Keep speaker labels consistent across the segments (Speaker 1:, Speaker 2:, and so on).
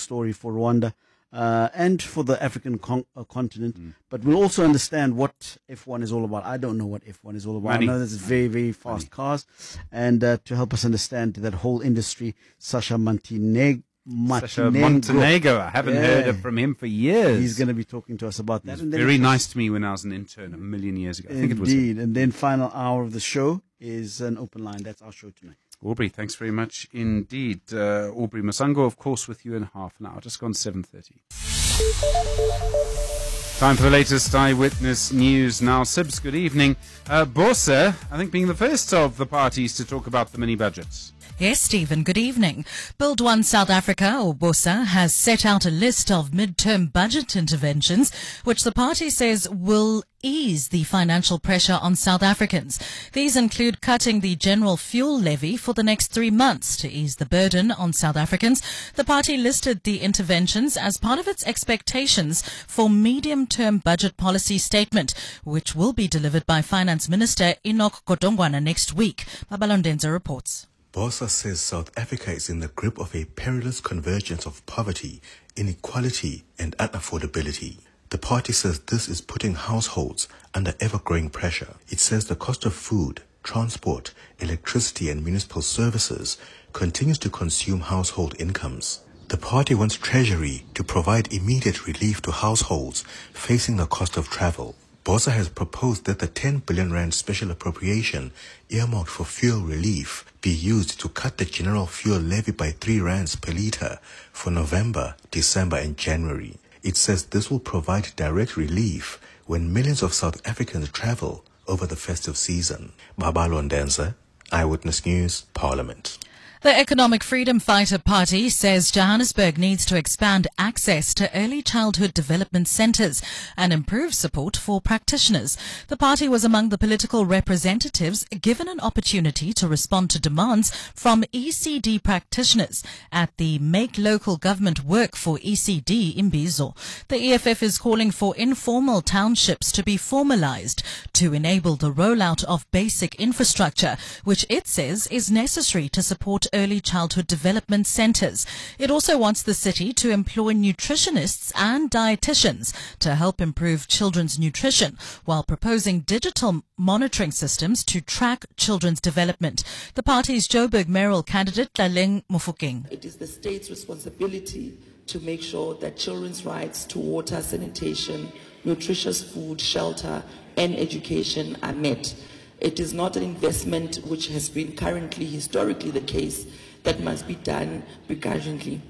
Speaker 1: story for Rwanda and for the African continent. But we'll also understand what F1 is all about. I don't know what F1 is all about.
Speaker 2: Money.
Speaker 1: I know this is very, very fast cars. And to help us understand that whole industry, Sasha Montenegro.
Speaker 2: I haven't heard from him for years.
Speaker 1: He's going to be talking to us about that.
Speaker 2: He was very nice to me when I was an intern a million years ago. I think it was
Speaker 1: Indeed. And then final hour of the show is an open line. That's our show tonight.
Speaker 2: Aubrey, thanks very much indeed. Aubrey Masango, of course, with you in half an hour. Just gone 7:30. Time for the latest Eyewitness News now. Sibs, good evening. Bosa, I think, being the first of the parties to talk about the mini-budgets.
Speaker 3: Yes, Stephen, good evening. Build One South Africa, or BOSA, has set out a list of mid-term budget interventions which the party says will ease the financial pressure on South Africans. These include cutting the general fuel levy for the next 3 months to ease the burden on South Africans. The party listed the interventions as part of its expectations for medium-term budget policy statement, which will be delivered by Finance Minister Enoch Godongwana next week. Babalondenza reports.
Speaker 4: BOSA says South Africa is in the grip of a perilous convergence of poverty, inequality and unaffordability. The party says this is putting households under ever-growing pressure. It says the cost of food, transport, electricity and municipal services continues to consume household incomes. The party wants Treasury to provide immediate relief to households facing the cost of travel. BOSA has proposed that the 10 billion rand special appropriation earmarked for fuel relief be used to cut the general fuel levy by 3 rands per litre for November, December and January. It says this will provide direct relief when millions of South Africans travel over the festive season. Babalo Ndenza, Eyewitness News, Parliament.
Speaker 3: The Economic Freedom Fighter Party says Johannesburg needs to expand access to early childhood development centres and improve support for practitioners. The party was among the political representatives given an opportunity to respond to demands from ECD practitioners at the Make Local Government Work for ECD Imbizo. The EFF is calling for informal townships to be formalised to enable the rollout of basic infrastructure, which it says is necessary to support early childhood development centres. It also wants the city to employ nutritionists and dietitians to help improve children's nutrition, while proposing digital monitoring systems to track children's development. The party's Joburg mayoral candidate, Tlaleng Mofokeng.
Speaker 5: It is the state's responsibility to make sure that children's rights to water, sanitation, nutritious food, shelter and education are met. It is not an investment which has been historically the case, that must be done begrudgingly.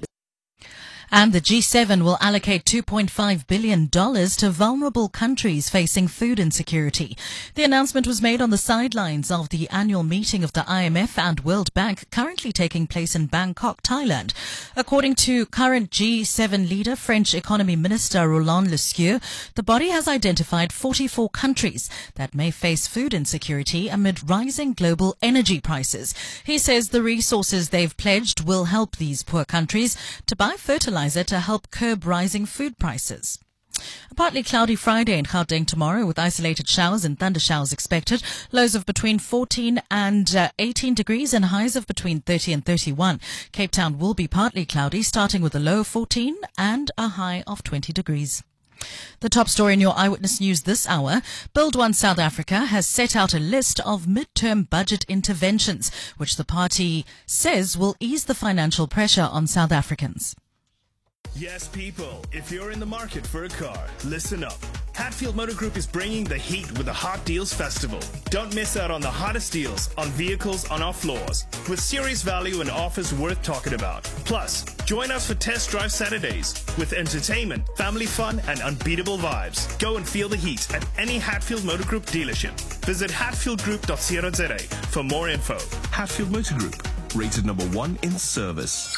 Speaker 3: And the G7 will allocate $2.5 billion to vulnerable countries facing food insecurity. The announcement was made on the sidelines of the annual meeting of the IMF and World Bank currently taking place in Bangkok, Thailand. According to current G7 leader, French Economy Minister Roland Lescure, the body has identified 44 countries that may face food insecurity amid rising global energy prices. He says the resources they've pledged will help these poor countries to buy fertilizer to help curb rising food prices. A partly cloudy Friday in Gauteng tomorrow with isolated showers and thunder showers expected. Lows of between 14 and 18 degrees and highs of between 30 and 31. Cape Town will be partly cloudy, starting with a low of 14 and a high of 20 degrees. The top story in your Eyewitness News this hour, Build One South Africa has set out a list of mid-term budget interventions, which the party says will ease the financial pressure on South Africans.
Speaker 6: Yes, people, if you're in the market for a car, listen up. Hatfield Motor Group is bringing the heat with the Hot Deals Festival. Don't miss out on the hottest deals on vehicles on our floors, with serious value and offers worth talking about. Plus, join us for Test Drive Saturdays with entertainment, family fun, and unbeatable vibes. Go and feel the heat at any Hatfield Motor Group dealership. Visit hatfieldgroup.co.za for more info.
Speaker 7: Hatfield Motor Group, rated number 1 in service.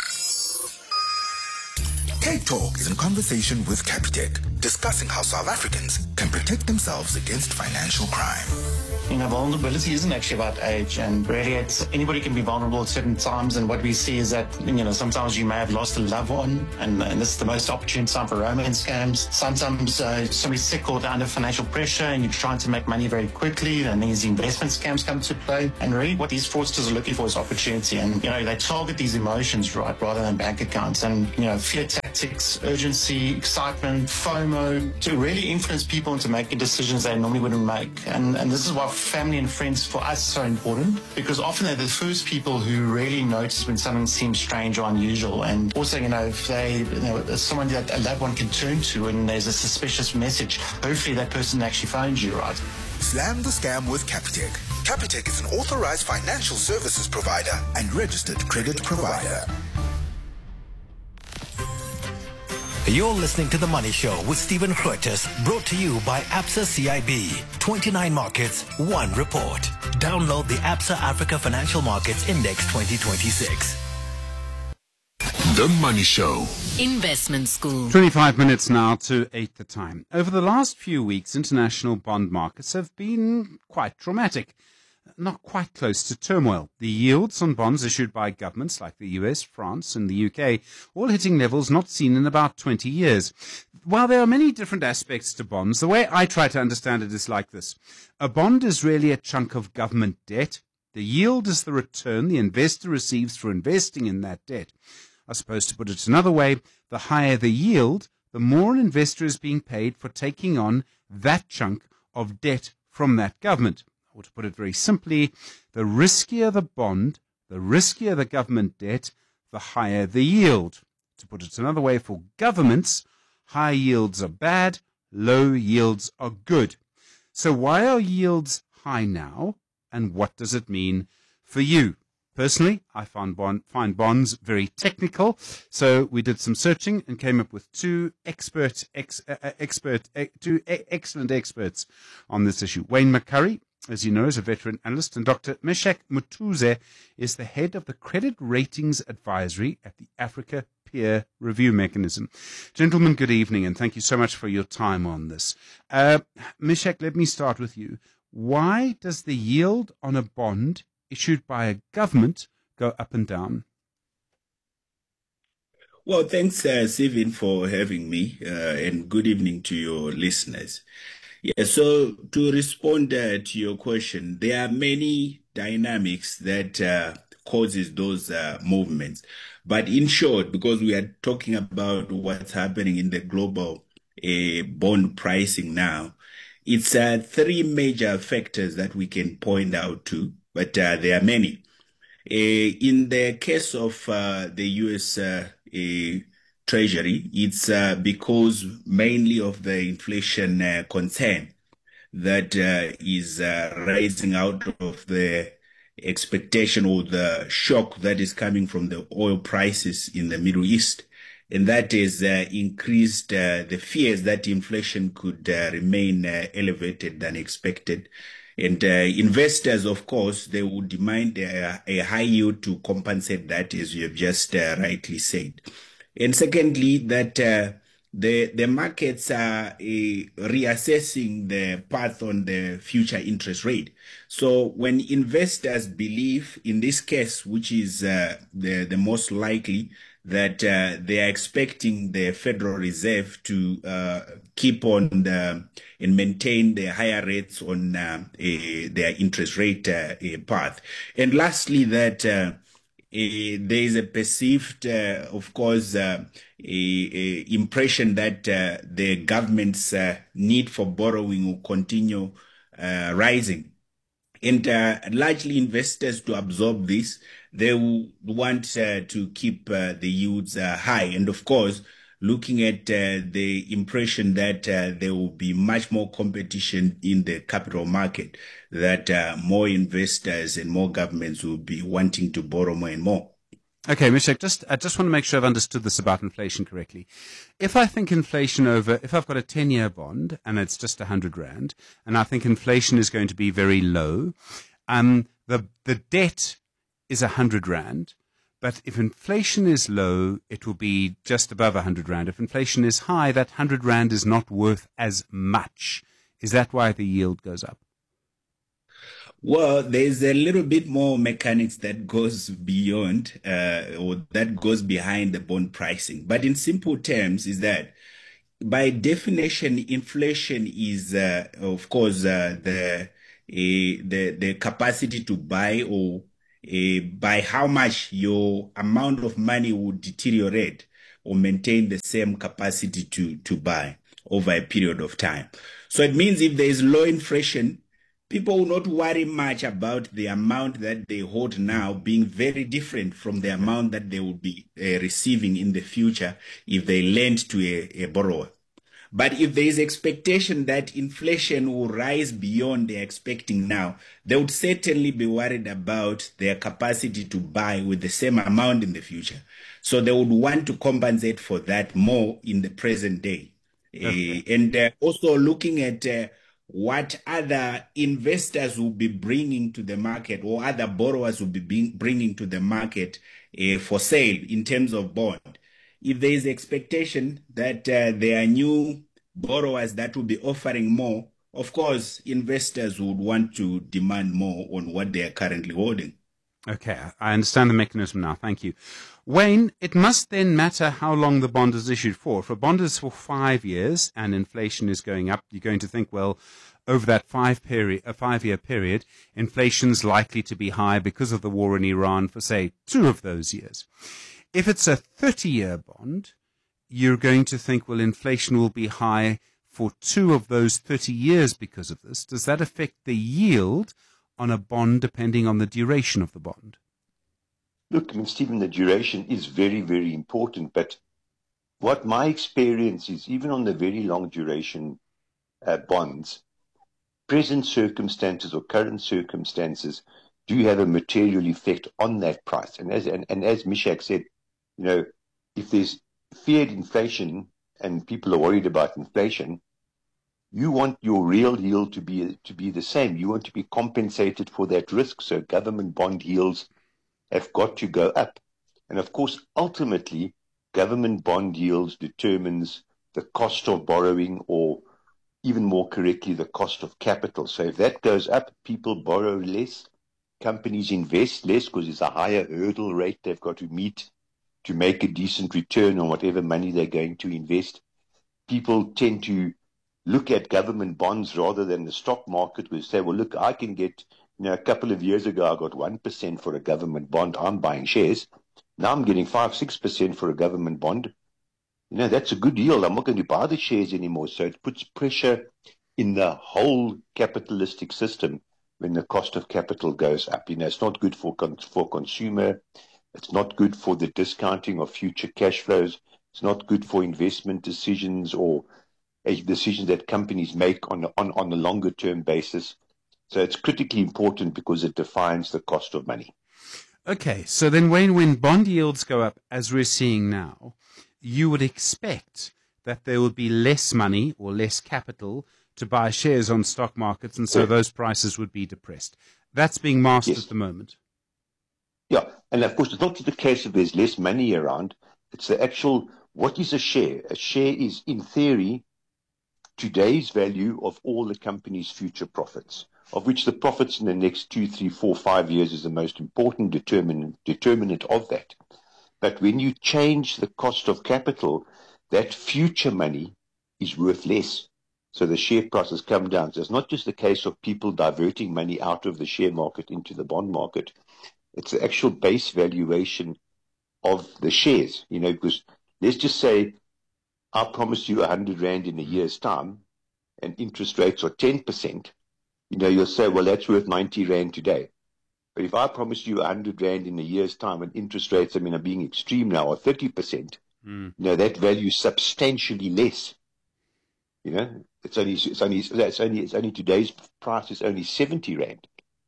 Speaker 8: Cape Talk is in conversation with Capitec, discussing how South Africans can protect themselves against financial crime.
Speaker 9: You know, vulnerability isn't actually about age, and really anybody can be vulnerable at certain times, and what we see is that, you know, sometimes you may have lost a loved one, and this is the most opportune time for romance scams. Sometimes somebody's sick or they're under financial pressure and you're trying to make money very quickly, and these investment scams come to play. And really what these fraudsters are looking for is opportunity, and, you know, they target these emotions, right, rather than bank accounts. And, you know, fear tactics tactics, urgency, excitement, FOMO, to really influence people into making decisions they normally wouldn't make. And this is why family and friends for us are so important, because often they're the first people who really notice when something seems strange or unusual. And also, if they, someone that a loved one can turn to and there's a suspicious message, hopefully that person actually phones you, right?
Speaker 8: Slam the Scam with Capitec. Capitec is an authorized financial services provider and registered credit provider.
Speaker 10: You're listening to The Money Show with Stephen Grootes, brought to you by Absa CIB. 29 markets, one report. Download the Absa Africa Financial Markets Index 2026.
Speaker 7: The Money Show.
Speaker 3: Investment School.
Speaker 2: 25 minutes now to 8 the time. Over the last few weeks, international bond markets have been quite traumatic. Not quite close to turmoil. The yields on bonds issued by governments like the US, France and the UK, all hitting levels not seen in about 20 years. While there are many different aspects to bonds, the way I try to understand it is like this. A bond is really a chunk of government debt. The yield is the return the investor receives for investing in that debt. I suppose to put it another way, the higher the yield, the more an investor is being paid for taking on that chunk of debt from that government. Or to put it very simply, the riskier the bond, the riskier the government debt, the higher the yield. To put it another way, for governments, high yields are bad, low yields are good. So why are yields high now, and what does it mean for you? Personally, I find bonds very technical, so we did some searching and came up with two excellent experts on this issue. Wayne McCurry, as you know, is a veteran analyst, and Dr. Meshach Muthuze is the head of the Credit Ratings Advisory at the Africa Peer Review Mechanism. Gentlemen, good evening, and thank you so much for your time on this. Meshach, let me start with you. Why does the yield on a bond issued by a government go up and down?
Speaker 11: Well, thanks, Stephen, for having me, and good evening to your listeners. Yeah, so to respond to your question, there are many dynamics that causes those movements. But in short, because we are talking about what's happening in the global bond pricing now, it's three major factors that we can point out to, but there are many. In the case of the U.S. Treasury, it's because mainly of the inflation concern that is rising out of the expectation or the shock that is coming from the oil prices in the Middle East. And that has increased the fears that inflation could remain elevated than expected. And investors, of course, they would demand a high yield to compensate that, as you have just rightly said. And secondly, that the markets are reassessing the path on the future interest rate. So when investors believe, in this case, which is the most likely, that they are expecting the Federal Reserve to keep on and maintain the higher rates on their interest rate path. And lastly, that there is a perceived, of course, impression that the government's need for borrowing will continue rising. And largely investors, to absorb this, they will want to keep the yields high. And of course, looking at the impression that there will be much more competition in the capital market, that more investors and more governments will be wanting to borrow more and more.
Speaker 2: Okay, Meshach, I just want to make sure I've understood this about inflation correctly. If I think inflation if I've got a 10-year bond and it's just 100 Rand, and I think inflation is going to be very low, the debt is 100 Rand, but if inflation is low, it will be just above 100 Rand. If inflation is high, that 100 Rand is not worth as much. Is that why the yield goes up?
Speaker 11: Well, there's a little bit more mechanics that goes beyond or that goes behind the bond pricing. But in simple terms is that by definition, inflation is, of course, the capacity to buy or by how much your amount of money would deteriorate or maintain the same capacity to buy over a period of time. So it means if there is low inflation, people will not worry much about the amount that they hold now being very different from the amount that they will be receiving in the future if they lend to a borrower. But if there is expectation that inflation will rise beyond they're expecting now, they would certainly be worried about their capacity to buy with the same amount in the future. So they would want to compensate for that more in the present day. And also looking at what other investors will be bringing to the market or other borrowers will be bringing to the market for sale in terms of bond. If there is expectation that there are new borrowers that will be offering more, of course, investors would want to demand more on what they are currently holding.
Speaker 2: Okay, I understand the mechanism now. Thank you. Wayne, it must then matter how long the bond is issued for. If a bond is for 5 years and inflation is going up, you're going to think, well, over that 5-year period, inflation's likely to be high because of the war in Iran for, say, 2 of those years. If it's a 30-year bond, you're going to think, well, inflation will be high for 2 of those 30 years because of this. Does that affect the yield on a bond depending on the duration of the bond?
Speaker 12: Look, I mean, Stephen, the duration is very, very important. But what my experience is, even on the very long duration bonds, present circumstances or current circumstances do have a material effect on that price. And as Mishak said, you know, if there's feared inflation and people are worried about inflation, you want your real yield to be the same. You want to be compensated for that risk. So government bond yields have got to go up. And of course, ultimately, government bond yields determines the cost of borrowing, or even more correctly, the cost of capital. So if that goes up, people borrow less, companies invest less because it's a higher hurdle rate they've got to meet to make a decent return on whatever money they're going to invest. People tend to look at government bonds rather than the stock market, where they say, well, look, I can get, you know, a couple of years ago, I got 1% for a government bond. I'm buying shares. Now I'm getting 5-6% for a government bond. You know, that's a good yield. I'm not going to buy the shares anymore. So it puts pressure in the whole capitalistic system when the cost of capital goes up. You know, it's not good for consumer. It's not good for the discounting of future cash flows. It's not good for investment decisions or decisions that companies make on a longer term basis. So it's critically important because it defines the cost of money.
Speaker 2: Okay, so then when bond yields go up, as we're seeing now, you would expect that there would be less money or less capital to buy shares on stock markets, and so those prices would be depressed. That's being masked at the moment.
Speaker 12: Yeah, and of course, it's not just the case of there's less money around. It's the actual, what is a share? A share is, in theory, today's value of all the company's future profits, of which the profits in the next 2, 3, 4, 5 years is the most important determinant of that. But when you change the cost of capital, that future money is worth less. So the share prices come down. So it's not just the case of people diverting money out of the share market into the bond market. It's the actual base valuation of the shares, you know, because let's just say I promise you 100 Rand in a year's time and interest rates are 10%, you know, you'll say, well, that's worth 90 Rand today. But if I promise you 100 Rand in a year's time and interest rates, I mean, are being extreme now, are 30%, you know, that value is substantially less. You know, it's only today's price is only 70 Rand.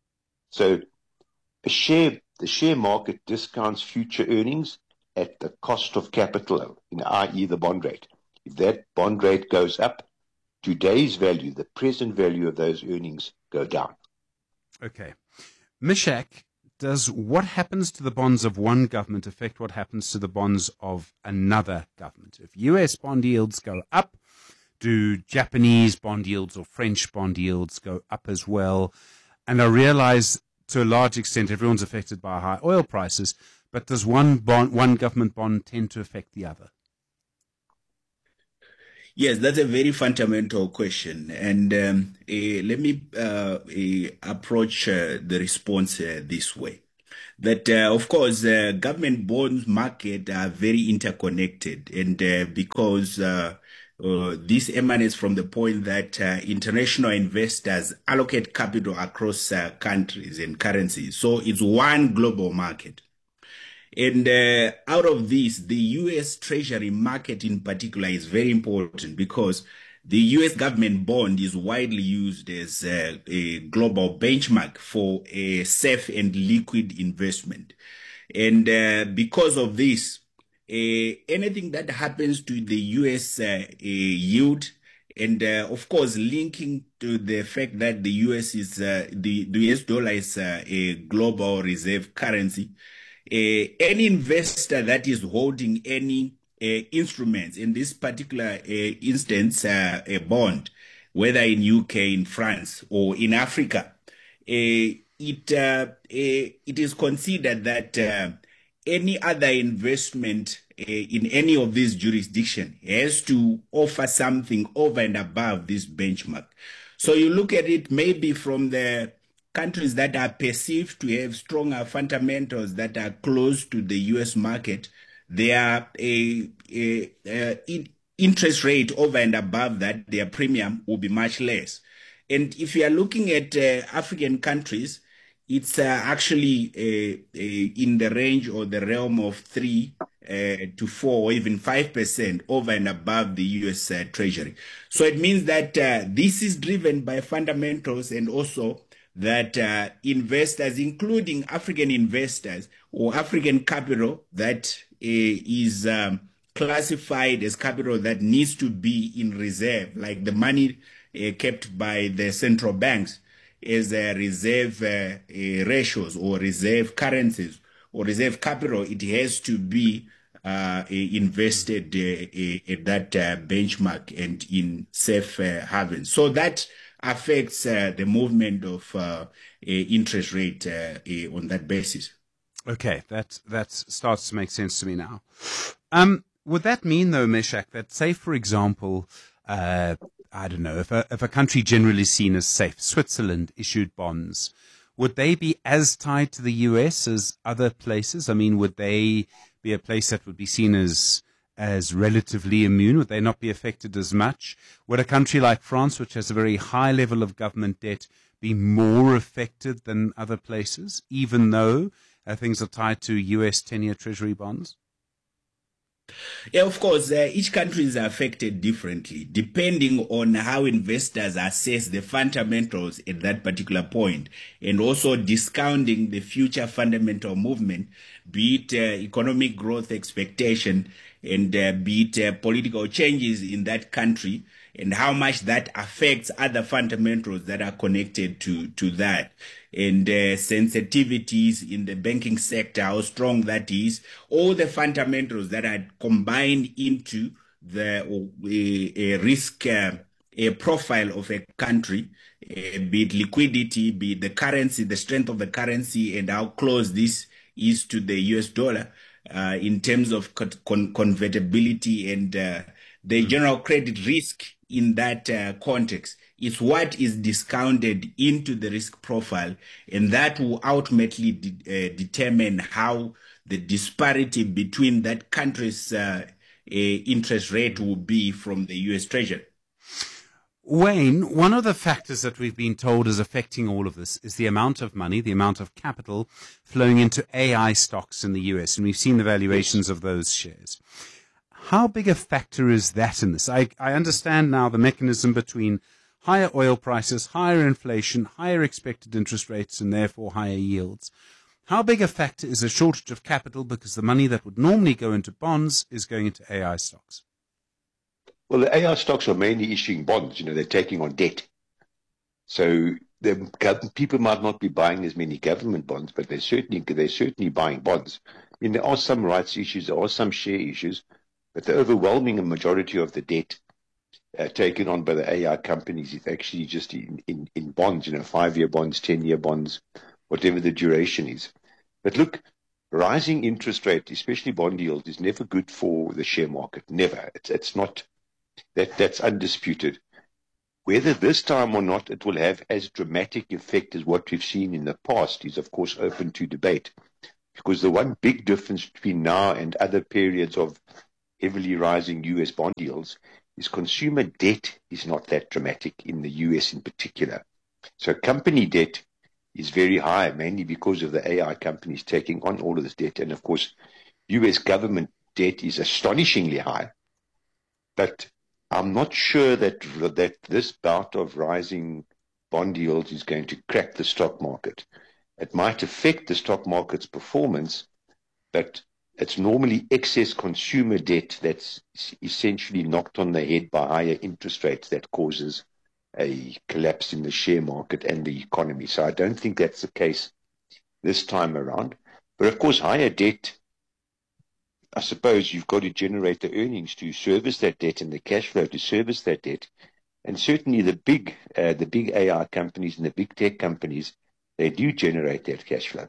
Speaker 12: So the share market discounts future earnings at the cost of capital, you know, i.e. the bond rate. If that bond rate goes up, today's value, the present value of those earnings go down.
Speaker 2: Okay. Mishak, does what happens to the bonds of one government affect what happens to the bonds of another government? If US bond yields go up, do Japanese bond yields or French bond yields go up as well? And I realize to a large extent everyone's affected by high oil prices, but does one government bond tend to affect the other?
Speaker 11: Yes, that's a very fundamental question. And let me approach the response this way. that, of course, government bonds market are very interconnected, and because this emanates from the point that international investors allocate capital across countries and currencies. So it's one global market. And out of this, the U.S. Treasury market in particular is very important because the U.S. government bond is widely used as a global benchmark for a safe and liquid investment. And because of this, anything that happens to the U.S. Yield, and of course, linking to the fact that the U.S. is the U.S. dollar is a global reserve currency, any investor that is holding any instruments, in this particular instance, a bond, whether in UK, in France, or in Africa, it is considered that any other investment in any of these jurisdictions has to offer something over and above this benchmark. So you look at it maybe from the countries that are perceived to have stronger fundamentals that are close to the U.S. market, their interest rate over and above that, their premium will be much less. And if you are looking at African countries, it's actually in the range or the realm of 3 to 4 or even 5% over and above the U.S. Treasury. So it means that this is driven by fundamentals, and also that investors, including African investors or African capital that is classified as capital that needs to be in reserve, like the money kept by the central banks, as reserve ratios or reserve currencies or reserve capital, it has to be invested at that benchmark and in safe havens. So that affects the movement of interest rate on that basis.
Speaker 2: Okay, that starts to make sense to me now. Would that mean, though, Meshack, that, say, for example, I don't know, if a country generally seen as safe, Switzerland issued bonds, would they be as tied to the US as other places? I mean, would they be a place that would be seen as relatively immune? Would they not be affected as much? Would a country like France, which has a very high level of government debt, be more affected than other places, even though things are tied to US 10-year Treasury bonds?
Speaker 11: Yeah, of course, each country is affected differently, depending on how investors assess the fundamentals at that particular point, and also discounting the future fundamental movement, be it economic growth expectation, and be it political changes in that country, and how much that affects other fundamentals that are connected to that, and sensitivities in the banking sector, how strong that is, all the fundamentals that are combined into the risk profile of a country, be it liquidity, be it the currency, the strength of the currency, and how close this is to the US dollar in terms of convertibility and the general credit risk in that context. Is what is discounted into the risk profile, and that will ultimately determine how the disparity between that country's interest rate will be from the U.S. Treasury.
Speaker 2: Wayne, one of the factors that we've been told is affecting all of this is the amount of money, the amount of capital flowing into AI stocks in the U.S., and we've seen the valuations of those shares. How big a factor is that in this? I understand now the mechanism between higher oil prices, higher inflation, higher expected interest rates, and therefore higher yields. How big a factor is a shortage of capital because the money that would normally go into bonds is going into AI stocks?
Speaker 12: Well, the AI stocks are mainly issuing bonds. They're taking on debt. So people might not be buying as many government bonds, but they're certainly buying bonds. I mean, there are some rights issues, there are some share issues, but the overwhelming majority of the debt taken on by the AI companies is actually just in bonds, 5-year bonds, 10-year bonds, whatever the duration is. But look, rising interest rate, especially bond yields, is never good for the share market. Never. It's not. That's undisputed. Whether this time or not it will have as dramatic effect as what we've seen in the past is, of course, open to debate. Because the one big difference between now and other periods of heavily rising US bond yields is consumer debt is not that dramatic in the US in particular. So company debt is very high, mainly because of the AI companies taking on all of this debt. And of course, US government debt is astonishingly high. But I'm not sure that this bout of rising bond yields is going to crack the stock market. It might affect the stock market's performance, but it's normally excess consumer debt that's essentially knocked on the head by higher interest rates that causes a collapse in the share market and the economy. So I don't think that's the case this time around. But of course, higher debt, I suppose you've got to generate the earnings to service that debt and the cash flow to service that debt. And certainly the big AI companies and the big tech companies, they do generate that cash flow.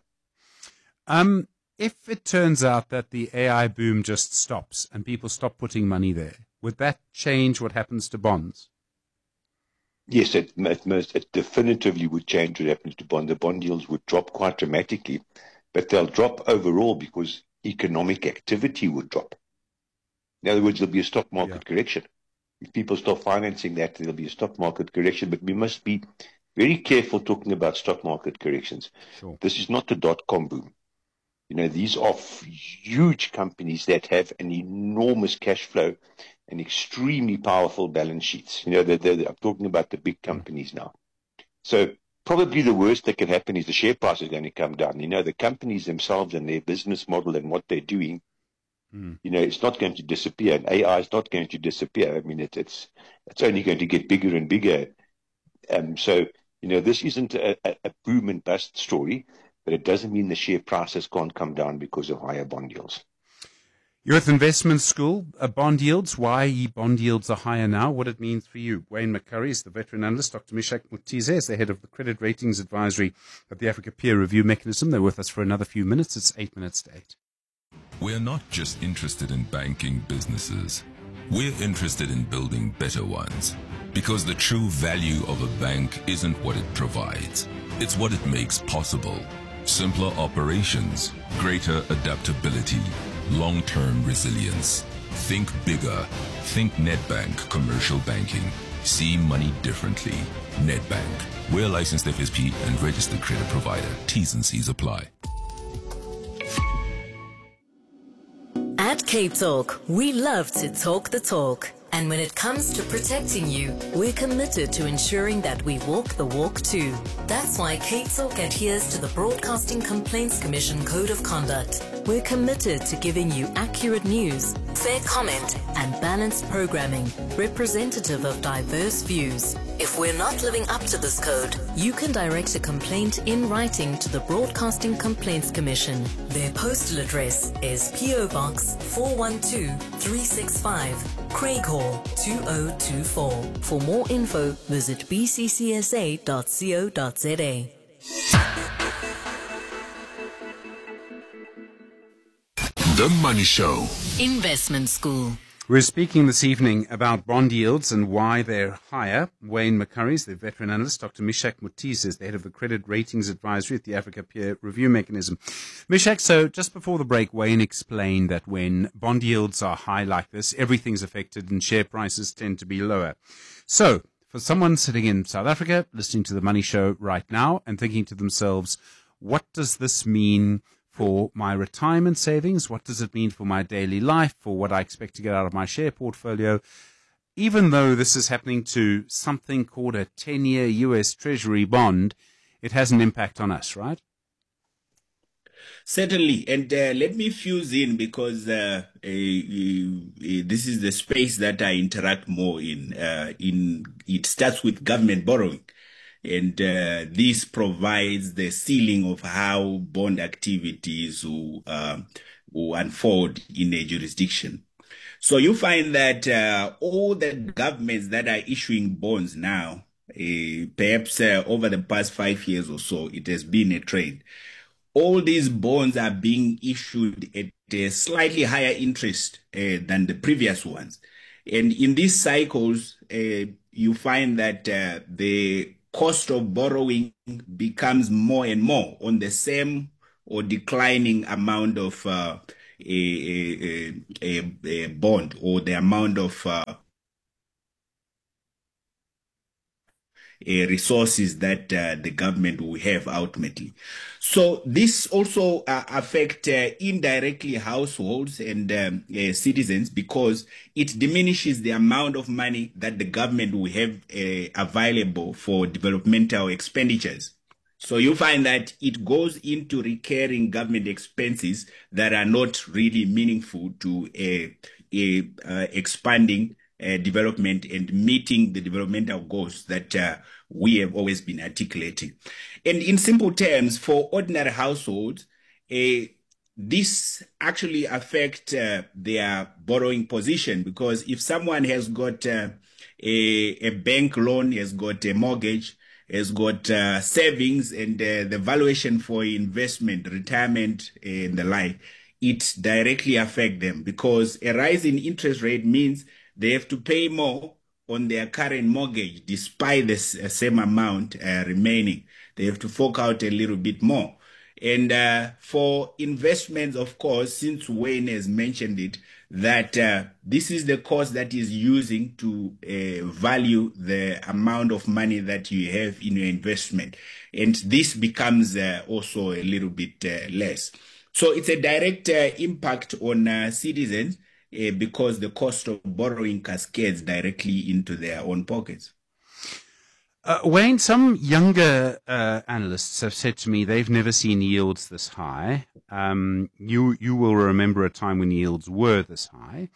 Speaker 2: If it turns out that the AI boom just stops and people stop putting money there, would that change what happens to bonds?
Speaker 12: Yes, it definitively would change what happens to bond. The bond yields would drop quite dramatically, but they'll drop overall because economic activity would drop. In other words, there'll be a stock market correction. If people stop financing that, there'll be a stock market correction, but we must be very careful talking about stock market corrections.
Speaker 2: Sure.
Speaker 12: This is not the dot-com boom. You know, these are huge companies that have an enormous cash flow and extremely powerful balance sheets. You know, I'm talking about the big companies now. So probably the worst that can happen is the share price is going to come down. You know, the companies themselves and their business model and what they're doing, you know, it's not going to disappear. And AI is not going to disappear. I mean, it's only going to get bigger and bigger. So, you know, this isn't a boom and bust story, but it doesn't mean the share prices can't come down because of higher bond yields.
Speaker 2: You're at Investment School. Bond yields, why bond yields are higher now, what it means for you. Wayne McCurry is the veteran analyst. Dr. Meshack Mutize is the head of the Credit Ratings Advisory at the Africa Peer Review Mechanism. They're with us for another few minutes. It's 8 minutes to 8.
Speaker 7: We're not just interested in banking businesses. We're interested in building better ones. Because the true value of a bank isn't what it provides. It's what it makes possible. Simpler operations, greater adaptability, long-term resilience. Think bigger. Think Nedbank Commercial Banking. See money differently. Nedbank. We're a licensed FSP and registered credit provider. T's and C's apply.
Speaker 13: At Cape Talk, we love to talk the talk. And when it comes to protecting you, we're committed to ensuring that we walk the walk too. That's why Cape Talk adheres to the Broadcasting Complaints Commission Code of Conduct. We're committed to giving you accurate news, fair comment, and balanced programming, representative of diverse views. If we're not living up to this code, you can direct a complaint in writing to the Broadcasting Complaints Commission. Their postal address is PO Box 412365, Craighall 2024. For more info, visit bccsa.co.za.
Speaker 7: The Money Show.
Speaker 13: Investment School.
Speaker 2: We're speaking this evening about bond yields and why they're higher. Wayne McCurry is the veteran analyst. Dr. Meshack Mutize is the head of the Credit Ratings Advisory at the Africa Peer Review Mechanism. Meshack, so just before the break, Wayne explained that when bond yields are high like this, everything's affected and share prices tend to be lower. So for someone sitting in South Africa, listening to the Money Show right now and thinking to themselves, what does this mean for my retirement savings? What does it mean for my daily life, for what I expect to get out of my share portfolio? Even though this is happening to something called a 10-year US Treasury bond, it has an impact on us, right?
Speaker 11: Certainly. And let me fuse in because this is the space that I interact more in. It starts with government borrowing. And this provides the ceiling of how bond activities will unfold in a jurisdiction. So you find that all the governments that are issuing bonds now, perhaps over the past 5 years or so, it has been a trend. All these bonds are being issued at a slightly higher interest than the previous ones. And in these cycles, you find that the cost of borrowing becomes more and more on the same or declining amount of a bond, or the amount of resources that the government will have ultimately. So this also affect indirectly households and citizens, because it diminishes the amount of money that the government will have available for developmental expenditures. So you find that it goes into recurring government expenses that are not really meaningful to expanding development and meeting the developmental goals that we have always been articulating. And in simple terms, for ordinary households, this actually affects their borrowing position, because if someone has got a bank loan, has got a mortgage, has got savings, and the valuation for investment, retirement, and the like, it directly affects them, because a rise in interest rate means they have to pay more on their current mortgage despite the same amount remaining. They have to fork out a little bit more. And for investments, of course, since Wayne has mentioned it, that this is the cost that is using to value the amount of money that you have in your investment. And this becomes also a little bit less. So it's a direct impact on citizens, because the cost of borrowing cascades directly into their own pockets.
Speaker 2: Wayne, some younger analysts have said to me they've never seen yields this high. You will remember a time when yields were this high.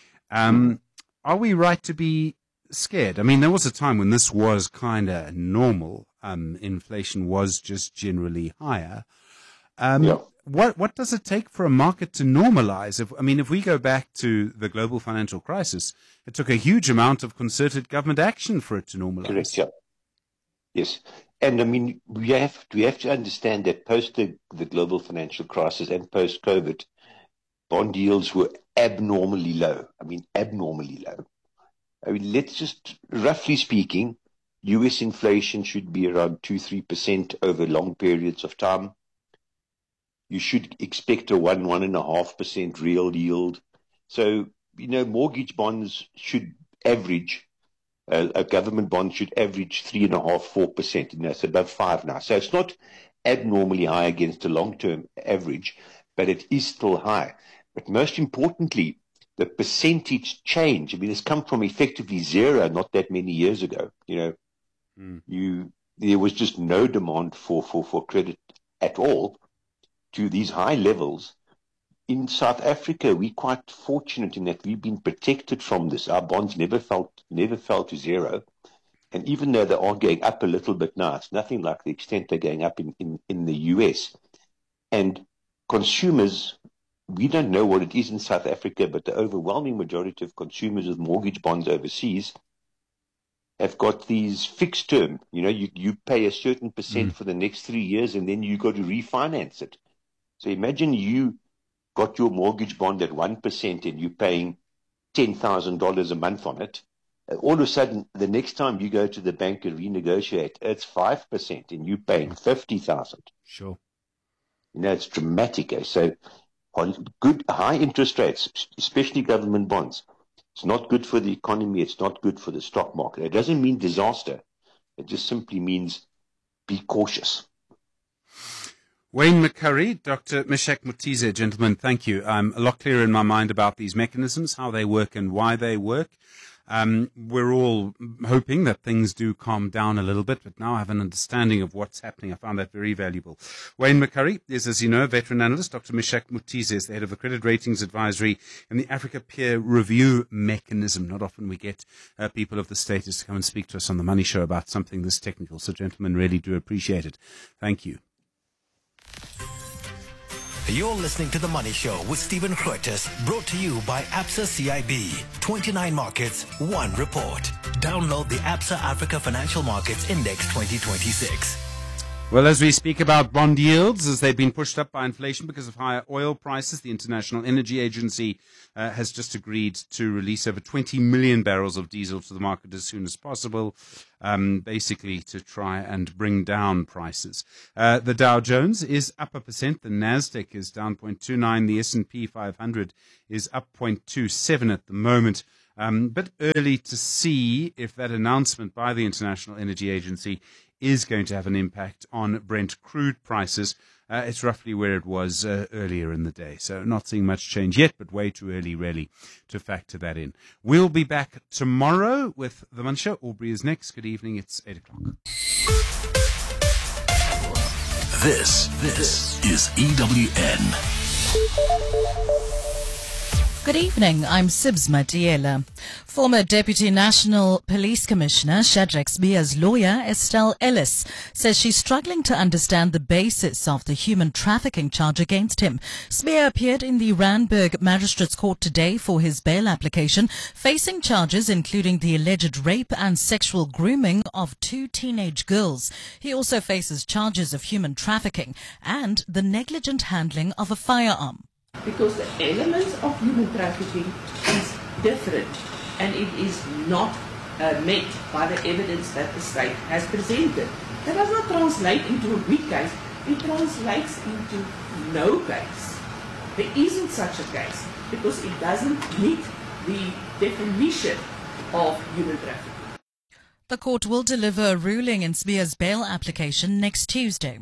Speaker 2: Are we right to be scared? I mean, there was a time when this was kind of normal. Inflation was just generally higher. What does it take for a market to normalize? If we go back to the global financial crisis, it took a huge amount of concerted government action for it to normalize.
Speaker 12: Correct, yeah. Yes. And we have to understand that post the global financial crisis and post-COVID, bond yields were abnormally low. Abnormally low. Let's just, roughly speaking, US inflation should be around 2-3% over long periods of time. You should expect a 1.5% real yield. So, mortgage bonds should average, a government bond should average 3.5-4%. It's above 5 now. So it's not abnormally high against a long-term average, but it is still high. But most importantly, the percentage change, it's come from effectively zero not that many years ago. There was just no demand for credit at all, to these high levels. In South Africa, we're quite fortunate in that we've been protected from this. Our bonds never fell to zero. And even though they are going up a little bit now, it's nothing like the extent they're going up in the US. And consumers, we don't know what it is in South Africa, but the overwhelming majority of consumers with mortgage bonds overseas have got these fixed term. You pay a certain percent for the next 3 years, and then you got to refinance it. So imagine you got your mortgage bond at 1% and you're paying $10,000 a month on it. All of a sudden, the next time you go to the bank and renegotiate, it's 5% and you're paying $50,000.
Speaker 2: Sure.
Speaker 12: It's dramatic. So on good high interest rates, especially government bonds, it's not good for the economy. It's not good for the stock market. It doesn't mean disaster. It just simply means be cautious.
Speaker 2: Wayne McCurry, Dr. Meshack Mutize, gentlemen, thank you. I'm a lot clearer in my mind about these mechanisms, how they work and why they work. We're all hoping that things do calm down a little bit, but now I have an understanding of what's happening. I found that very valuable. Wayne McCurry is, as you know, a veteran analyst. Dr. Meshack Mutize is the head of the Credit Ratings Advisory and the Africa Peer Review Mechanism. Not often we get people of the status to come and speak to us on the Money Show about something this technical. So, gentlemen, really do appreciate it. Thank you.
Speaker 10: You're listening to The Money Show with Stephen Grootes, brought to you by Absa CIB. 29 markets, one report. Download the Absa Africa Financial Markets Index 2026.
Speaker 2: Well, as we speak about bond yields, as they've been pushed up by inflation because of higher oil prices, the International Energy Agency has just agreed to release over 20 million barrels of diesel to the market as soon as possible, basically to try and bring down prices. The Dow Jones is up 1%. The Nasdaq is down 0.29. The S&P 500 is up 0.27 at the moment. But early to see if that announcement by the International Energy Agency is going to have an impact on Brent crude prices. It's roughly where it was earlier in the day. So not seeing much change yet, but way too early, really, to factor that in. We'll be back tomorrow with The Money Show. Aubrey is next. Good evening. It's 8 o'clock.
Speaker 14: This is EWN.
Speaker 3: Good evening, I'm Sibs Matiela. Former Deputy National Police Commissioner Shadrack Sbiya's lawyer, Estelle Ellis, says she's struggling to understand the basis of the human trafficking charge against him. Sbiya appeared in the Randburg Magistrates Court today for his bail application, facing charges including the alleged rape and sexual grooming of 2 teenage girls. He also faces charges of human trafficking and the negligent handling of a firearm.
Speaker 15: Because the elements of human trafficking is different and it is not met by the evidence that the state has presented. That does not translate into a weak case, it translates into no case. There isn't such a case because it doesn't meet the definition of human trafficking.
Speaker 3: The court will deliver a ruling in Sbiya's bail application next Tuesday.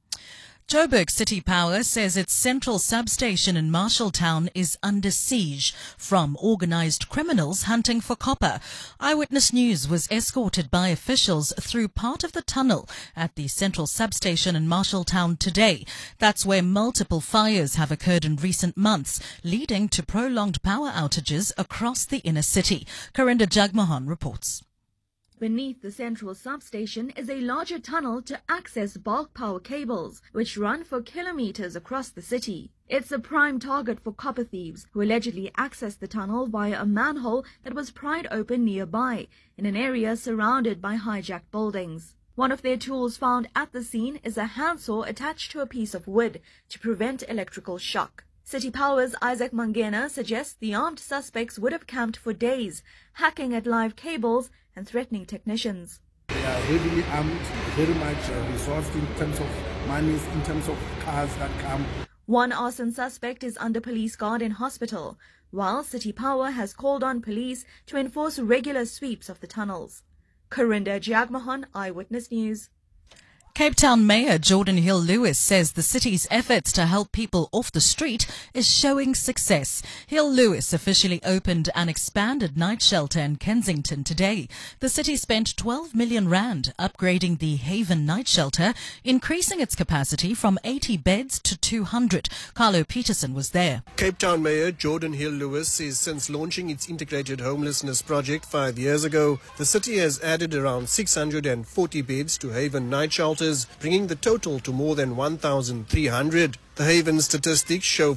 Speaker 3: Joburg City Power says its central substation in Marshalltown is under siege from organised criminals hunting for copper. Eyewitness News was escorted by officials through part of the tunnel at the central substation in Marshalltown today. That's where multiple fires have occurred in recent months, leading to prolonged power outages across the inner city. Karinda Jagmohan reports.
Speaker 16: Beneath the central substation is a larger tunnel to access bulk power cables, which run for kilometers across the city. It's a prime target for copper thieves, who allegedly accessed the tunnel via a manhole that was pried open nearby, in an area surrounded by hijacked buildings. One of their tools found at the scene is a handsaw attached to a piece of wood to prevent electrical shock. City Power's Isaac Mangena suggests the armed suspects would have camped for days, hacking at live cables and threatening technicians.
Speaker 17: They are heavily armed, very much resourced in terms of monies, in terms of cars that come.
Speaker 16: One arson suspect is under police guard in hospital, while City Power has called on police to enforce regular sweeps of the tunnels. Karinda Jagmohan, Eyewitness News.
Speaker 3: Cape Town Mayor Jordan Hill-Lewis says the city's efforts to help people off the street is showing success. Hill-Lewis officially opened an expanded night shelter in Kensington today. The city spent 12 million rand upgrading the Haven night shelter, increasing its capacity from 80 beds to 200. Carlo Peterson was there.
Speaker 18: Cape Town Mayor Jordan Hill-Lewis says since launching its integrated homelessness project 5 years ago, the city has added around 640 beds to Haven night shelters, bringing the total to more than 1,300. The Haven statistics show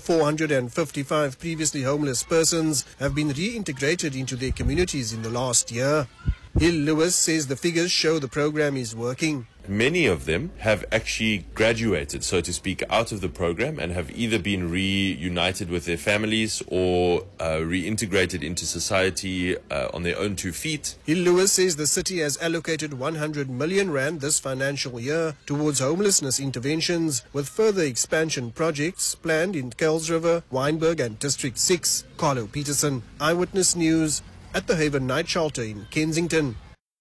Speaker 18: 455 previously homeless persons have been reintegrated into their communities in the last year. Hill-Lewis says the figures show the program is working.
Speaker 19: Many of them have actually graduated, so to speak, out of the program and have either been reunited with their families or reintegrated into society on their own 2 feet.
Speaker 18: Hill-Lewis says the city has allocated 100 million rand this financial year towards homelessness interventions, with further expansion projects planned in Kuilsriver, Wynberg and District 6. Carlo Peterson, Eyewitness News, at the Haven Night Shelter in Kensington.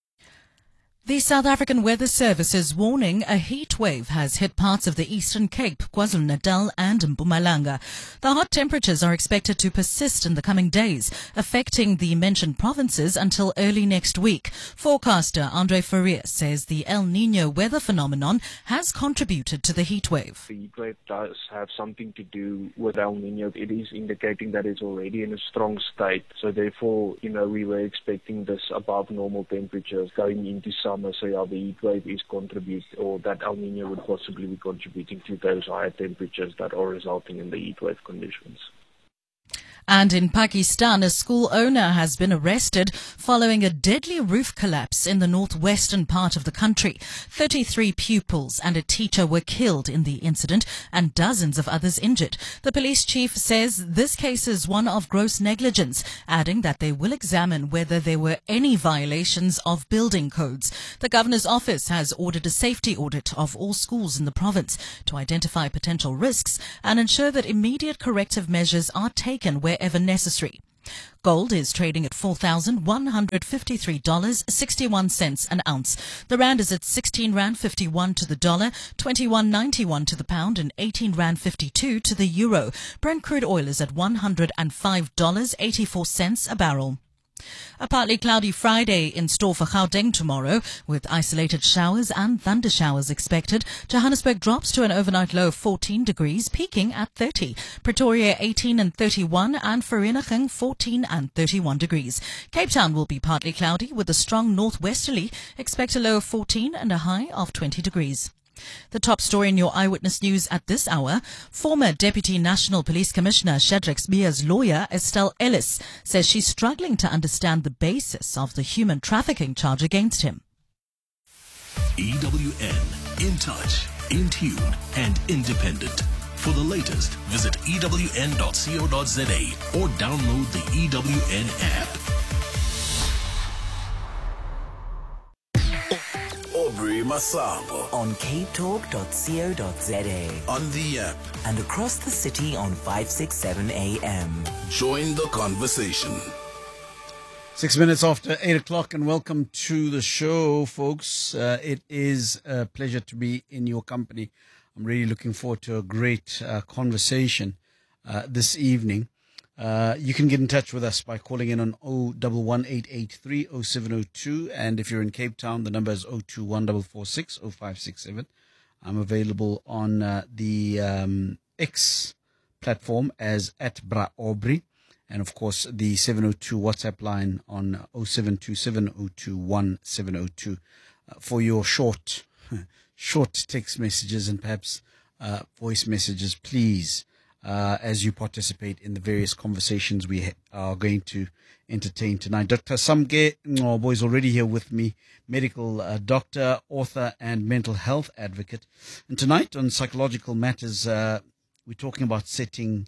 Speaker 3: The South African Weather Service is warning a heat wave has hit parts of the Eastern Cape, KwaZulu-Natal and Mpumalanga. The hot temperatures are expected to persist in the coming days, affecting the mentioned provinces until early next week. Forecaster Andre Faria says the El Niño weather phenomenon has contributed to the heat wave.
Speaker 20: The heat wave does have something to do with El Niño. It is indicating that it's already in a strong state. So therefore, we were expecting this above normal temperatures going into summer. So yeah, the heat wave is or that El Niño would possibly be contributing to those higher temperatures that are resulting in the heat wave conditions.
Speaker 3: And in Pakistan, a school owner has been arrested following a deadly roof collapse in the northwestern part of the country. 33 pupils and a teacher were killed in the incident and dozens of others injured. The police chief says this case is one of gross negligence, adding that they will examine whether there were any violations of building codes. The governor's office has ordered a safety audit of all schools in the province to identify potential risks and ensure that immediate corrective measures are taken wherever necessary. Gold is trading at $4,153.61 an ounce. The rand is at 16 rand 51 to the dollar, 21.91 to the pound, and 18 rand 52 to the euro. Brent crude oil is at $105.84 a barrel. A partly cloudy Friday in store for Gauteng tomorrow, with isolated showers and thunder showers expected. Johannesburg drops to an overnight low of 14 degrees, peaking at 30. Pretoria 18 and 31, and Vereeniging 14 and 31 degrees. Cape Town will be partly cloudy with a strong northwesterly. Expect a low of 14 and a high of 20 degrees. The top story in your Eyewitness News at this hour. Former Deputy National Police Commissioner Shadrack Sibier's lawyer, Estelle Ellis, says she's struggling to understand the basis of the human trafficking charge against him.
Speaker 14: EWN, in touch, in tune, and independent. For the latest, visit ewn.co.za or download the EWN app. Aubrey Masango
Speaker 21: on capetalk.co.za,
Speaker 14: on the app,
Speaker 21: and across the city on 567 AM.
Speaker 14: Join the conversation.
Speaker 1: 6 minutes after 8 o'clock, and welcome to the show, folks. It is a pleasure to be in your company. I'm really looking forward to a great conversation this evening. You can get in touch with us by calling in on 011-883 0702, and if you're in Cape Town, the number is 021-446 0567. I'm available on the X platform as @BraAubrey, and of course the 702 WhatsApp line on 0727021702 for your short text messages and perhaps voice messages, please. As you participate in the various conversations we are going to entertain tonight. Dr. Samge Ngobo is already here with me, medical doctor, author, and mental health advocate. And tonight on Psychological Matters, we're talking about setting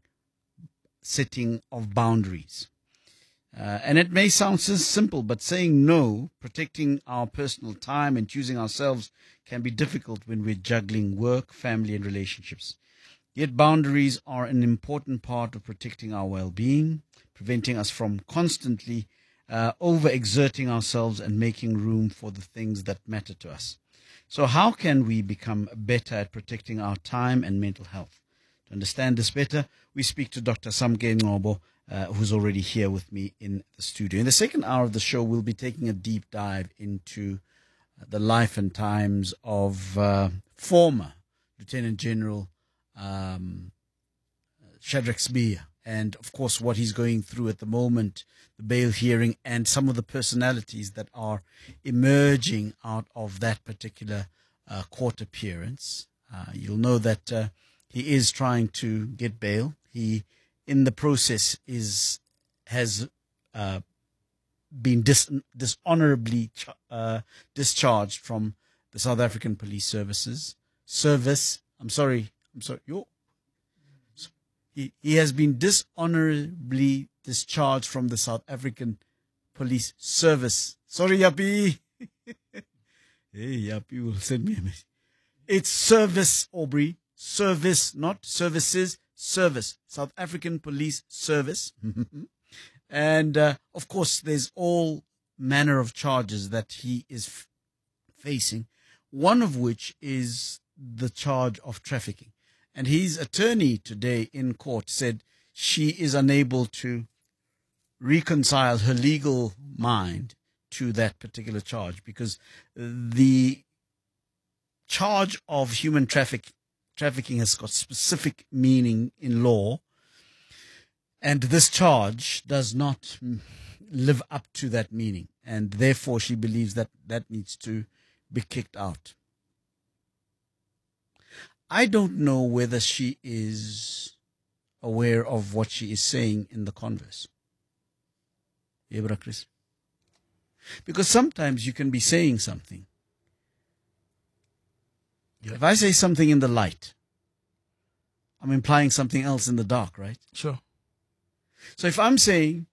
Speaker 1: of boundaries. And it may sound so simple, but saying no, protecting our personal time, and choosing ourselves can be difficult when we're juggling work, family, and relationships. Yet boundaries are an important part of protecting our well-being, preventing us from constantly overexerting ourselves and making room for the things that matter to us. So how can we become better at protecting our time and mental health? To understand this better, we speak to Dr. Samge Ngobo, who's already here with me in the studio. In the second hour of the show, we'll be taking a deep dive into the life and times of former Lieutenant General Shadrack Sibiya, and of course what he's going through at the moment, the bail hearing, and some of the personalities that are emerging out of that particular court appearance. You'll know that he is trying to get bail. He, in the process, has been dishonorably discharged from the South African Police Service. He has been dishonorably discharged from the South African Police Service. Sorry, Yappy. Hey, Yappy will send me a message. It's service, Aubrey. Service, not services. Service. South African Police Service. And, of course, there's all manner of charges that he is facing, one of which is the charge of trafficking. And his attorney today in court said she is unable to reconcile her legal mind to that particular charge, because the charge of human trafficking has got specific meaning in law, and this charge does not live up to that meaning, and therefore she believes that that needs to be kicked out. I don't know whether she is aware of what she is saying in the converse. Yeah, brother Chris. Because sometimes you can be saying something. Yeah. If I say something in the light, I'm implying something else in the dark, right?
Speaker 4: Sure.
Speaker 1: So if I'm saying,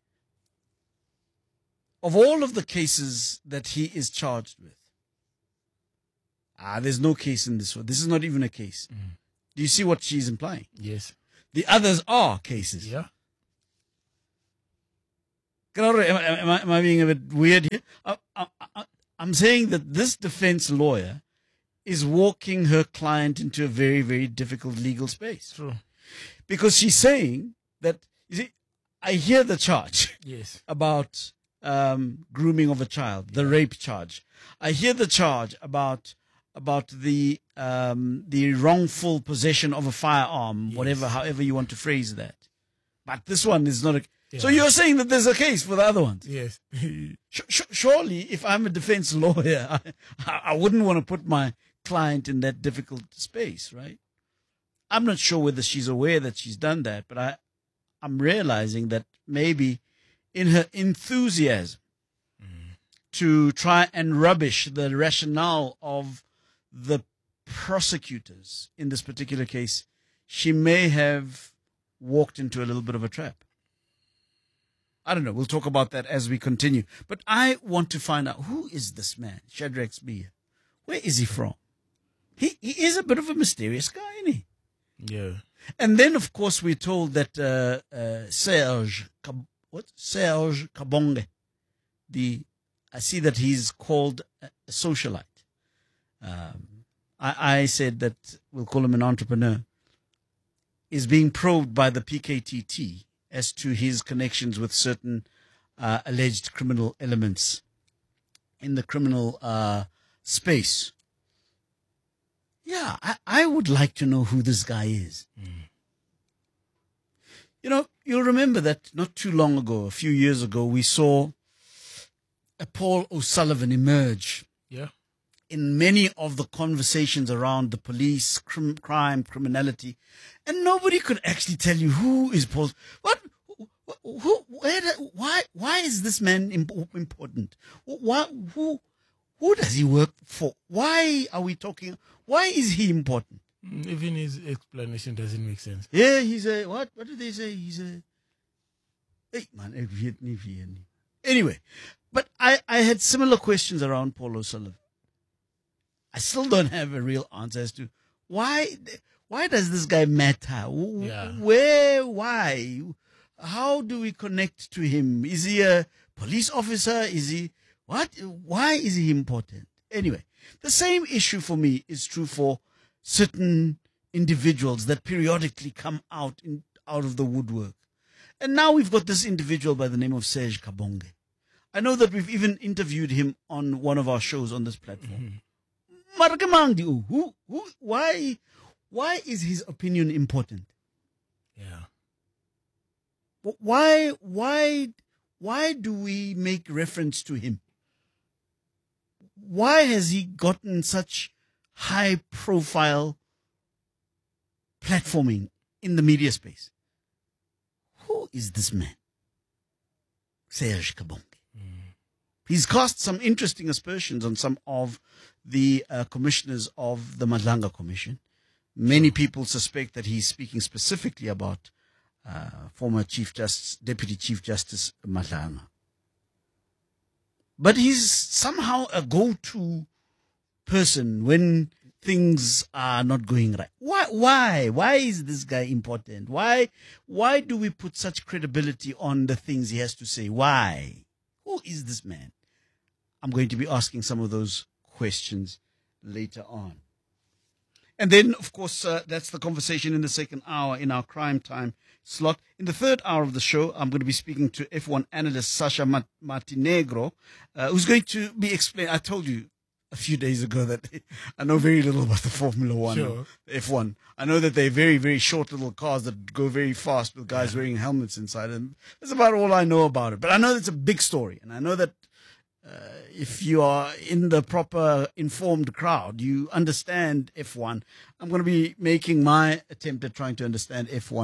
Speaker 1: of all of the cases that he is charged with, there's no case in this one. This is not even a case. Do you see what she's implying?
Speaker 4: Yes.
Speaker 1: The others are cases.
Speaker 4: Yeah.
Speaker 1: Am I being a bit weird here? I'm saying that this defense lawyer is walking her client into a very, very difficult legal space.
Speaker 4: True.
Speaker 1: Because she's saying that, you see, I hear the charge
Speaker 4: Yes.
Speaker 1: about grooming of a child, the rape charge. I hear the charge about the wrongful possession of a firearm, however you want to phrase that. But this one is not a...
Speaker 4: Yeah.
Speaker 1: So you're saying that there's a case for the other ones?
Speaker 4: Yes.
Speaker 1: Surely, if I'm a defense lawyer, I wouldn't want to put my client in that difficult space, right? I'm not sure whether she's aware that she's done that, but I'm realizing that maybe in her enthusiasm to try and rubbish the rationale of the prosecutors in this particular case, she may have walked into a little bit of a trap. I don't know. We'll talk about that as we continue. But I want to find out, who is this man, Shadrack Sibiya? Where is he from? He is a bit of a mysterious guy, isn't he?
Speaker 4: Yeah.
Speaker 1: And then, of course, we're told that Serge Kabonge, I see that he's called a socialite. I said that we'll call him an entrepreneur, is being probed by the PKTT as to his connections with certain alleged criminal elements in the criminal space. Yeah, I would like to know who this guy is. You know, you'll remember that not too long ago, a few years ago, we saw a Paul O'Sullivan emerge.
Speaker 4: Yeah.
Speaker 1: In many of the conversations around the police, crime, criminality, and nobody could actually tell you who is Paul. What? Who? Why is this man important? Who does he work for? Why are we talking? Why is he important?
Speaker 4: Even his explanation doesn't make sense.
Speaker 1: Yeah, he's a what? What did they say? He's a Vietnamese. Anyway, but I had similar questions around Paul O'Sullivan. I still don't have a real answer as to why does this guy matter?
Speaker 4: Yeah.
Speaker 1: Where? Why? How do we connect to him? Is he a police officer? Is he what? Why is he important? Anyway, the same issue for me is true for certain individuals that periodically come out of the woodwork. And now we've got this individual by the name of Serge Kabonge. I know that we've even interviewed him on one of our shows on this platform. Why is his opinion important?
Speaker 4: Yeah.
Speaker 1: Why do we make reference to him? Why has he gotten such high profile platforming in the media space? Who is this man? Serge Kabonge. He's cast some interesting aspersions on some of the commissioners of the Madlanga Commission. Many people suspect that he's speaking specifically about former Deputy Chief Justice Madlanga. But he's somehow a go-to person when things are not going right. Why is this guy important? Why do we put such credibility on the things he has to say? Why? Who is this man? I'm going to be asking some of those questions later on. And then, of course, that's the conversation in the second hour in our crime time slot. In the third hour of the show, I'm going to be speaking to F1 analyst Sasha Martinegro, who's going to be explaining. I told you a few days ago that I know very little about the Formula One,
Speaker 4: Sure.
Speaker 1: F1. I know that they're very, very short little cars that go very fast with guys wearing helmets inside. And that's about all I know about it. But I know it's a big story. And I know that if you are in the proper informed crowd, you understand F1. I'm going to be making my attempt at trying to understand F1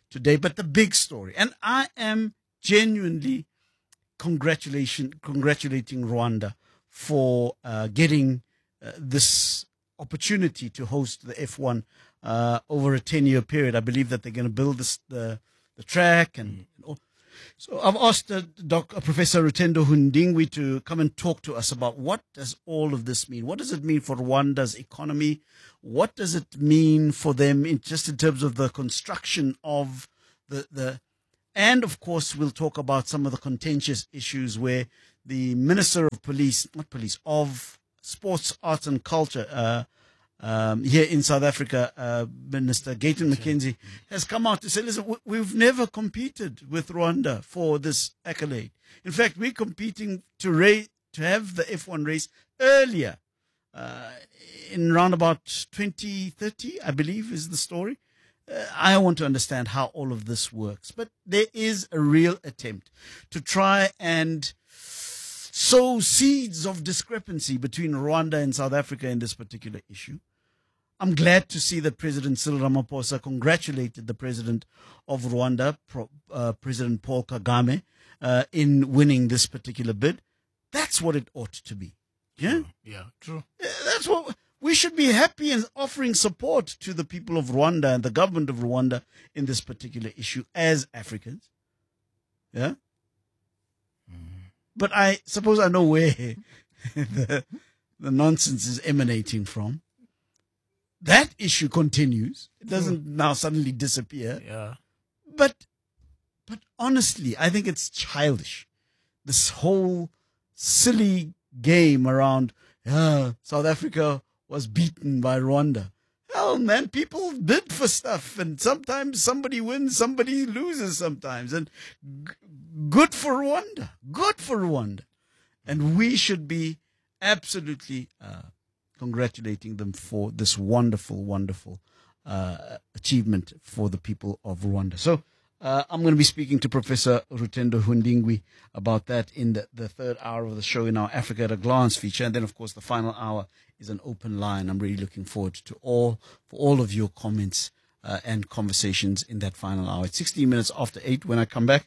Speaker 1: today. But the big story, and I am genuinely congratulating Rwanda for getting this opportunity to host the F1 over a 10-year period. I believe that they're going to build the track and all. So I've asked Professor Rutendo Hundingwi to come and talk to us about what does all of this mean? What does it mean for Rwanda's economy? What does it mean for them just in terms of the construction of and of course we'll talk about some of the contentious issues where the Minister of Sports, Arts and Culture here in South Africa, Minister Gayton McKenzie, has come out to say, listen, we've never competed with Rwanda for this accolade. In fact, we're competing to have the F1 race earlier, in around about 2030, I believe is the story. I want to understand how all of this works. But there is a real attempt to try and sow seeds of discrepancy between Rwanda and South Africa in this particular issue. I'm glad to see that President Cyril Ramaphosa congratulated the President of Rwanda, President Paul Kagame, in winning this particular bid. That's what it ought to be. Yeah?
Speaker 4: Yeah, true.
Speaker 1: That's what we should be happy and offering support to the people of Rwanda and the government of Rwanda in this particular issue as Africans. Yeah? But I suppose I know where the nonsense is emanating from. That issue continues. It doesn't now suddenly disappear.
Speaker 4: Yeah.
Speaker 1: But honestly, I think it's childish. This whole silly game around South Africa was beaten by Rwanda. Hell, man, people bid for stuff, and sometimes somebody wins, somebody loses sometimes. And good for Rwanda. Good for Rwanda. And we should be absolutely congratulating them for this wonderful, wonderful achievement for the people of Rwanda. So I'm going to be speaking to Professor Rutendo Hundingwi about that in the third hour of the show in our Africa at a Glance feature. And then, of course, the final hour is an open line. I'm really looking forward to all of your comments and conversations in that final hour. It's 16 minutes after 8 when I come back.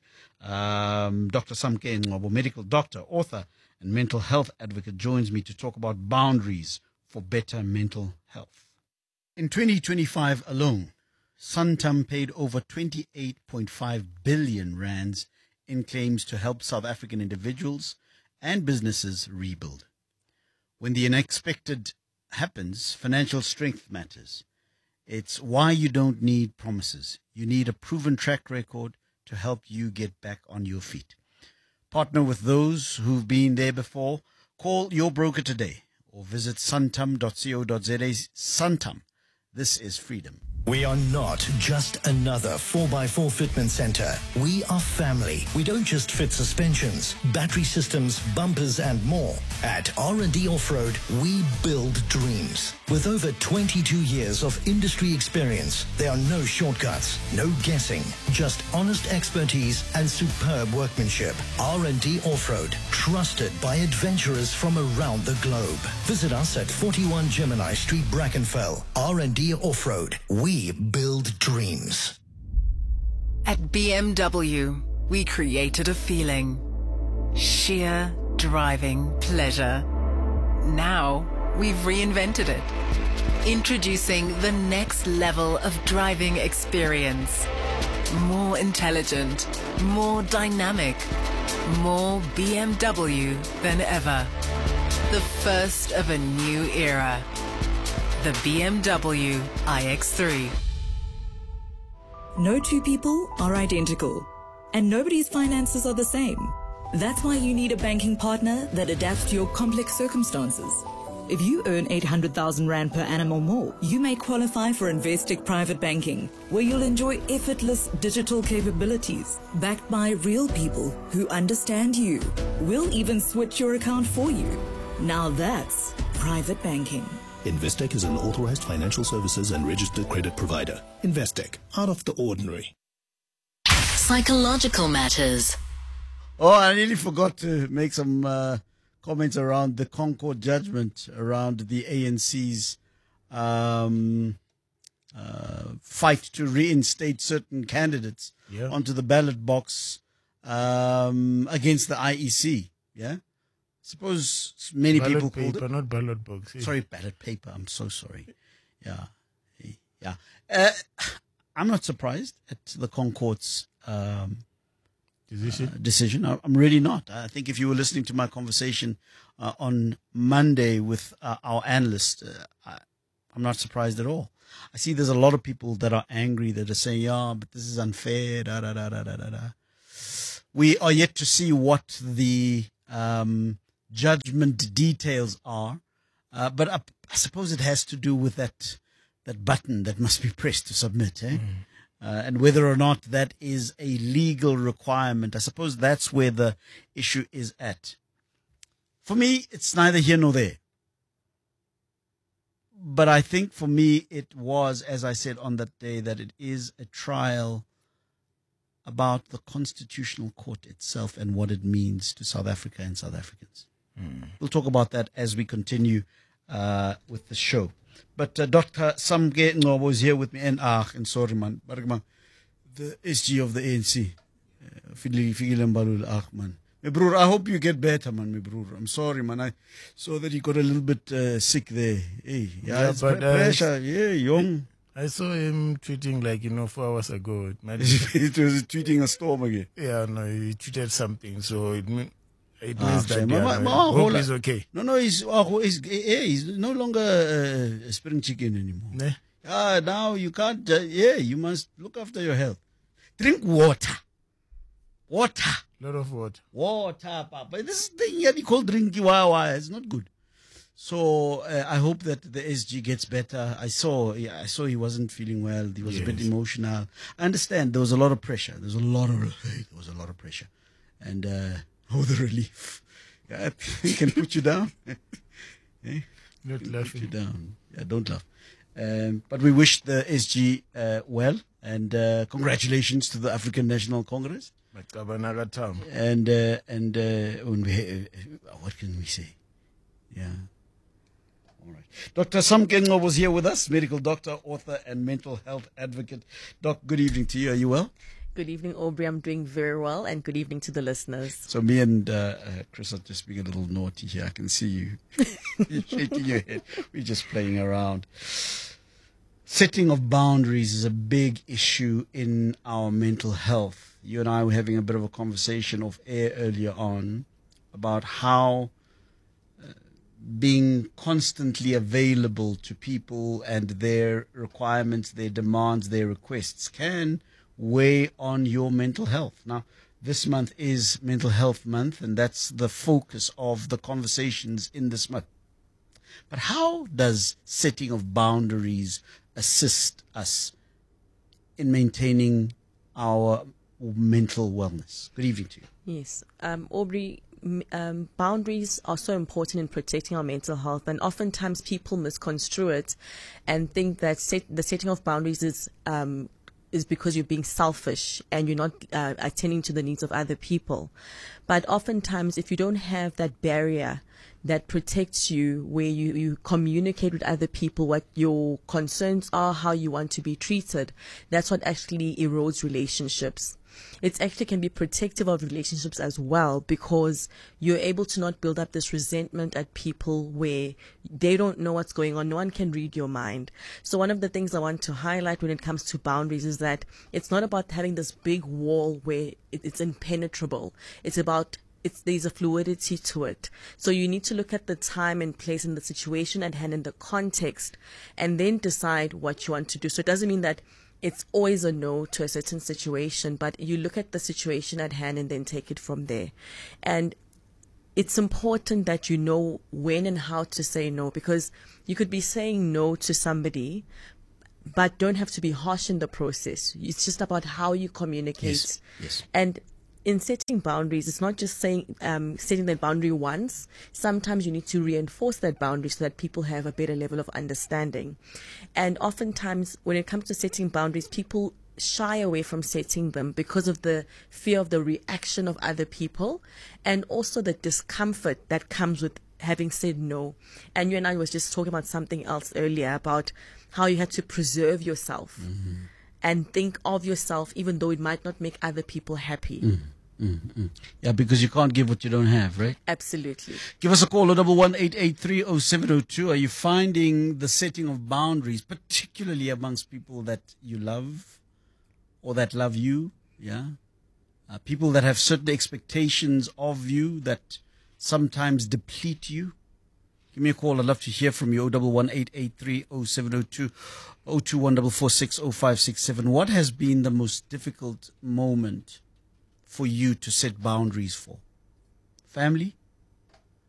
Speaker 1: Dr. Samke Ngcobo, medical doctor, author, and mental health advocate, joins me to talk about boundaries for better mental health. In 2025 alone, Santam paid over 28.5 billion rands in claims to help South African individuals and businesses rebuild. When the unexpected happens, financial strength matters. It's why you don't need promises. You need a proven track record to help you get back on your feet. Partner with those who've been there before. Call your broker today or visit santam.co.za. Santam. This is freedom.
Speaker 10: We are not just another 4x4 fitment center. We are family. We don't just fit suspensions, battery systems, bumpers, and more. At R&D Off-Road, we build dreams. With over 22 years of industry experience, there are no shortcuts, no guessing, just honest expertise and superb workmanship. R&D Off-Road, trusted by adventurers from around the globe. Visit us at 41 Gemini Street, Brackenfell. R&D Off-Road. We build dreams.
Speaker 5: At BMW, we created a feeling. Sheer driving pleasure. Now, we've reinvented it. Introducing the next level of driving experience. More intelligent, more dynamic, more BMW than ever. The first of a new era. The BMW iX3.
Speaker 22: No two people are identical, and nobody's finances are the same. That's why you need a banking partner that adapts to your complex circumstances. If you earn 800,000 Rand per annum or more, you may qualify for Investec Private Banking, where you'll enjoy effortless digital capabilities, backed by real people who understand you. We'll even switch your account for you. Now that's private banking.
Speaker 14: Investec is an authorized financial services and registered credit provider. Investec, out of the ordinary.
Speaker 13: Psychological matters.
Speaker 1: Oh, I nearly forgot to make some comments around the Concord judgment around the ANC's fight to reinstate certain candidates onto the ballot box against the IEC. Yeah, suppose many
Speaker 4: ballot
Speaker 1: people
Speaker 4: paper,
Speaker 1: called it
Speaker 4: not ballot box.
Speaker 1: Sorry, ballot paper. I'm so sorry. Yeah. I'm not surprised at the Concourt's decision. I'm really not. I think if you were listening to my conversation on Monday with our analyst, I'm not surprised at all. I see there's a lot of people that are angry, that are saying, yeah, but this is unfair, We are yet to see what the judgment details are, but I suppose it has to do with that button that must be pressed to submit, and whether or not that is a legal requirement. I suppose that's where the issue is at. For me, it's neither here nor there. But I think for me, it was, as I said on that day, that it is a trial about the Constitutional Court itself and what it means to South Africa and South Africans. We'll talk about that as we continue with the show. But Dr. Samke Ngcobo was here with me, and sorry man, the SG of the ANC. Man. My brother, I hope you get better, man, my brother. I'm sorry, man. I saw that you got a little bit sick there. Hey, it's
Speaker 4: but
Speaker 1: pressure. Young.
Speaker 4: I saw him tweeting 4 hours ago.
Speaker 1: It was tweeting a storm again.
Speaker 4: Yeah, no, he tweeted something, so it means that hope he's okay.
Speaker 1: No, he's no longer a spring chicken anymore. Now you can't. You must look after your health. Drink water. Water.
Speaker 4: Lot of water.
Speaker 1: Water, Papa. This thing here they call drinking water. It's not good. So I hope that the SG gets better. I saw he wasn't feeling well. He was a bit emotional. I understand there was a lot of pressure. There was a lot of pressure, and the relief. Yeah, it can put you down.
Speaker 4: Not laughing.
Speaker 1: Put you down. Yeah, don't laugh. But we wish the SG well, and congratulations to the African National Congress. And what can we say? Yeah. All right. Dr. Samke Ngcobo was here with us, medical doctor, author, and mental health advocate. Doc, good evening to you. Are you well?
Speaker 6: Good evening, Aubrey. I'm doing very well, and good evening to the listeners.
Speaker 1: So me and Chris are just being a little naughty here. I can see you. You're shaking your head. We're just playing around. Setting of boundaries is a big issue in our mental health. You and I were having a bit of a conversation off air earlier on about how being constantly available to people and their requirements, their demands, their requests can weigh on your mental health. Now, this month is Mental Health Month, and that's the focus of the conversations in this month. But how does setting of boundaries assist us in maintaining our mental wellness? Good evening to you.
Speaker 6: Yes. Aubrey, boundaries are so important in protecting our mental health, and oftentimes people misconstrue it and think that the setting of boundaries is because you're being selfish and you're not attending to the needs of other people. But oftentimes, if you don't have that barrier that protects you, where you communicate with other people what your concerns are, how you want to be treated, that's what actually erodes relationships. It actually can be protective of relationships as well, because you're able to not build up this resentment at people where they don't know what's going on. No one can read your mind. So one of the things I want to highlight when it comes to boundaries is that it's not about having this big wall where it's impenetrable. It's about there's a fluidity to it. So you need to look at the time and place and the situation at hand and the context, and then decide what you want to do. So it doesn't mean that it's always a no to a certain situation, but you look at the situation at hand and then take it from there. And it's important that you know when and how to say no, because you could be saying no to somebody, but don't have to be harsh in the process. It's just about how you communicate.
Speaker 1: Yes.
Speaker 6: And in setting boundaries, it's not just saying setting that boundary once. Sometimes you need to reinforce that boundary so that people have a better level of understanding. And oftentimes, when it comes to setting boundaries, people shy away from setting them because of the fear of the reaction of other people, and also the discomfort that comes with having said no. And you and I was just talking about something else earlier about how you had to preserve yourself and think of yourself, even though it might not make other people happy.
Speaker 1: Yeah, because you can't give what you don't have, right?
Speaker 6: Absolutely.
Speaker 1: Give us a call, 011-883-0702. Are you finding the setting of boundaries, particularly amongst people that you love or that love you? Yeah. People that have certain expectations of you that sometimes deplete you? Give me a call. I'd love to hear from you. 011-883-0702, 021-446-0567. What has been the most difficult moment for you to set boundaries for? Family?